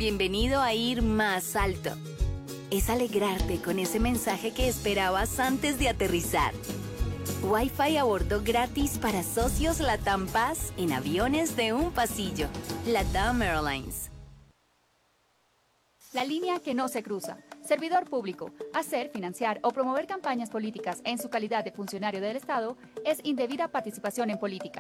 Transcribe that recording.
Bienvenido a ir más alto. Es alegrarte con ese mensaje que esperabas antes de aterrizar. Wi-Fi a bordo gratis para socios LATAM Paz en aviones de un pasillo. LATAM Airlines. La línea que no se cruza. Servidor público. Hacer, financiar o promover campañas políticas en su calidad de funcionario del Estado es indebida participación en política.